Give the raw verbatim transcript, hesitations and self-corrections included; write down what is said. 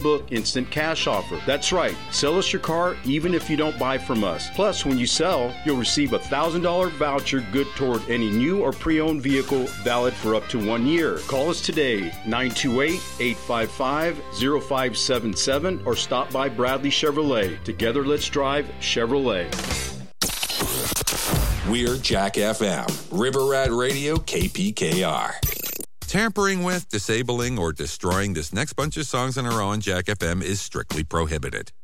book instant cash offer. That's right. Sell us your car even if you don't buy from us. Plus, when you sell, you'll receive a one thousand dollars voucher good toward any new or pre-owned vehicle valid for up to one year. Call us today, nine two eight, eight five five, zero five seven seven, or stop by Bradley Chevrolet. Together, let's drive Chevrolet. We're Jack F M, River Rat Radio, K P K R. Tampering with, disabling, or destroying this next bunch of songs on our own Jack F M is strictly prohibited.